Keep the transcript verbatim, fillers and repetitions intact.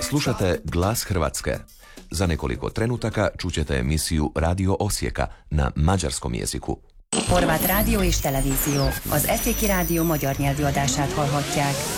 Slušate Glas Hrvatske. Za nekoliko trenutaka čućete emisiju Radio Osijeka na mađarskom jeziku. Horvát rádió és televízió. Az Eszéki Rádió magyar nyelvű adását hallhatják.